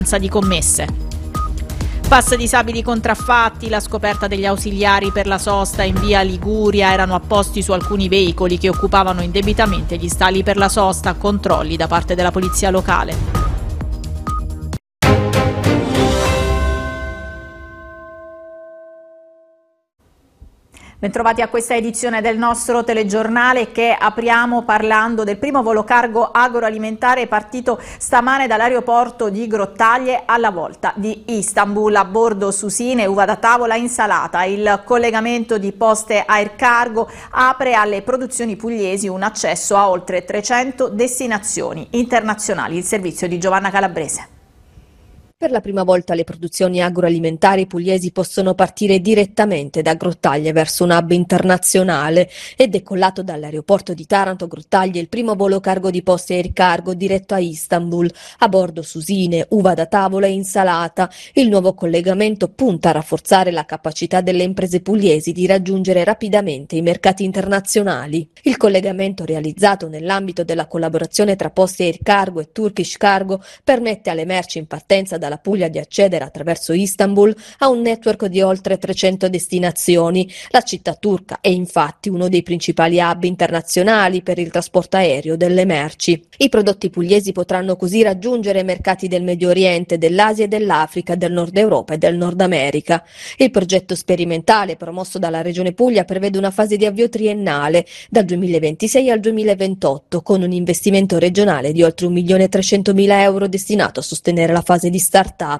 di commesse. Pass disabili contraffatti, la scoperta degli ausiliari per la sosta in via Liguria erano apposti su alcuni veicoli che occupavano indebitamente gli stalli per la sosta, controlli da parte della polizia locale. Bentrovati a questa edizione del nostro telegiornale che apriamo parlando del primo volo cargo agroalimentare partito stamane dall'aeroporto di Grottaglie alla volta di Istanbul. A bordo susine, uva da tavola, insalata. Il collegamento di Poste Air Cargo apre alle produzioni pugliesi un accesso a oltre 300 destinazioni internazionali. Il servizio di Giovanna Calabrese. Per la prima volta le produzioni agroalimentari pugliesi possono partire direttamente da Grottaglie verso un hub internazionale. È decollato dall'aeroporto di Taranto Grottaglie il primo volo cargo di Poste Air Cargo diretto a Istanbul. A bordo susine, uva da tavola e insalata. Il nuovo collegamento punta a rafforzare la capacità delle imprese pugliesi di raggiungere rapidamente i mercati internazionali. Il collegamento realizzato nell'ambito della collaborazione tra Poste Air Cargo e Turkish Cargo permette alle merci in partenza dalla Puglia di accedere attraverso Istanbul a un network di oltre 300 destinazioni. La città turca è infatti uno dei principali hub internazionali per il trasporto aereo delle merci. I prodotti pugliesi potranno così raggiungere mercati del Medio Oriente, dell'Asia e dell'Africa, del Nord Europa e del Nord America. Il progetto sperimentale promosso dalla Regione Puglia prevede una fase di avvio triennale dal 2026 al 2028 con un investimento regionale di oltre 1.300.000 euro destinato a sostenere la fase di start-up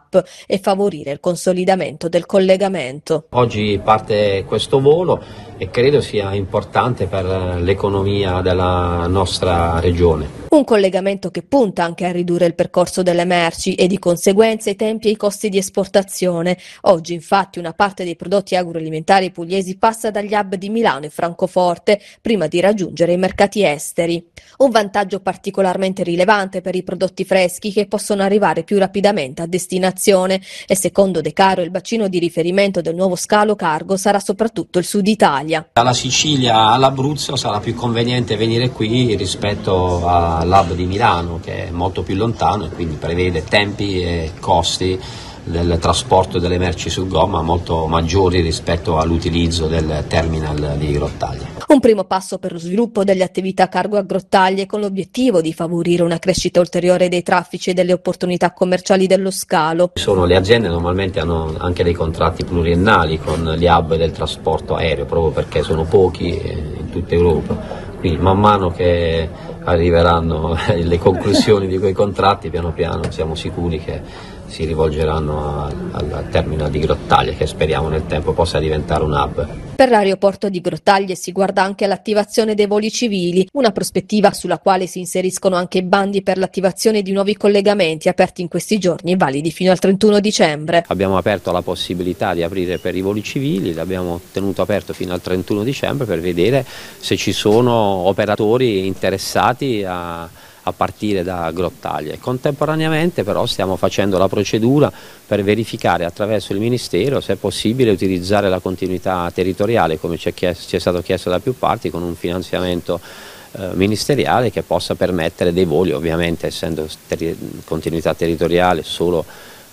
e favorire il consolidamento del collegamento. Oggi parte questo volo e credo sia importante per l'economia della nostra regione. Un collegamento che punta anche a ridurre il percorso delle merci e di conseguenza i tempi e i costi di esportazione. Oggi infatti una parte dei prodotti agroalimentari pugliesi passa dagli hub di Milano e Francoforte prima di raggiungere i mercati esteri. Un vantaggio particolarmente rilevante per i prodotti freschi che possono arrivare più rapidamente a destinazione e secondo De Caro il bacino di riferimento del nuovo scalo cargo sarà soprattutto il sud Italia. Dalla Sicilia all'Abruzzo sarà più conveniente venire qui rispetto all'hub di Milano che è molto più lontano e quindi prevede tempi e costi del trasporto delle merci su gomma molto maggiori rispetto all'utilizzo del terminal di Grottaglie. Un primo passo per lo sviluppo delle attività cargo a Grottaglie con l'obiettivo di favorire una crescita ulteriore dei traffici e delle opportunità commerciali dello scalo. Le aziende normalmente hanno anche dei contratti pluriennali con gli hub del trasporto aereo proprio perché sono pochi in tutta Europa, quindi man mano che arriveranno le conclusioni di quei contratti piano piano siamo sicuri che si rivolgeranno al terminal di Grottaglie che speriamo nel tempo possa diventare un hub. Per l'aeroporto di Grottaglie si guarda anche all'attivazione dei voli civili, una prospettiva sulla quale si inseriscono anche i bandi per l'attivazione di nuovi collegamenti aperti in questi giorni e validi fino al 31 dicembre. Abbiamo aperto la possibilità di aprire per i voli civili, l'abbiamo tenuto aperto fino al 31 dicembre per vedere se ci sono operatori interessati a partire da Grottaglie. Contemporaneamente però stiamo facendo la procedura per verificare attraverso il Ministero se è possibile utilizzare la continuità territoriale come ci è stato chiesto da più parti con un finanziamento ministeriale che possa permettere dei voli, ovviamente essendo continuità territoriale solo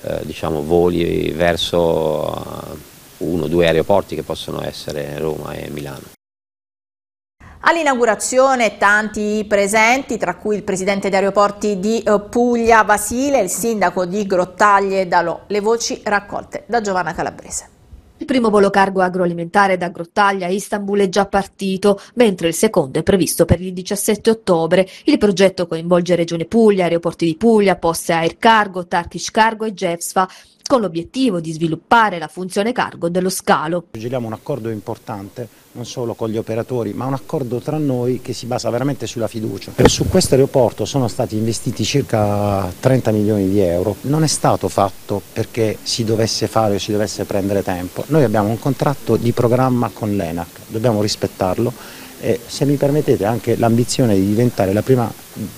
voli verso 1 o 2 aeroporti che possono essere Roma e Milano. All'inaugurazione tanti presenti, tra cui il presidente di Aeroporti di Puglia Basile, il sindaco di Grottaglie Dalò. Le voci raccolte da Giovanna Calabrese. Il primo volo cargo agroalimentare da Grottaglie a Istanbul è già partito, mentre il secondo è previsto per il 17 ottobre. Il progetto coinvolge Regione Puglia, Aeroporti di Puglia, Poste Air Cargo, Turkish Cargo e Gefsfa, con l'obiettivo di sviluppare la funzione cargo dello scalo. Giriamo un accordo importante, non solo con gli operatori, ma un accordo tra noi che si basa veramente sulla fiducia. Su questo aeroporto sono stati investiti circa 30 milioni di euro. Non è stato fatto perché si dovesse fare o si dovesse prendere tempo. Noi abbiamo un contratto di programma con l'ENAC, dobbiamo rispettarlo e, se mi permettete, anche l'ambizione di diventare la prima,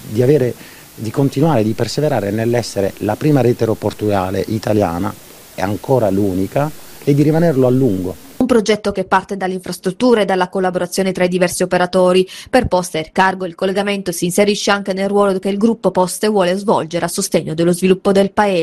di continuare, di perseverare nell'essere la prima rete aeroportuale italiana e ancora l'unica e di rimanerlo a lungo. Un progetto che parte dall'infrastruttura e dalla collaborazione tra i diversi operatori. Per Poste Air Cargo il collegamento si inserisce anche nel ruolo che il gruppo Poste vuole svolgere a sostegno dello sviluppo del paese.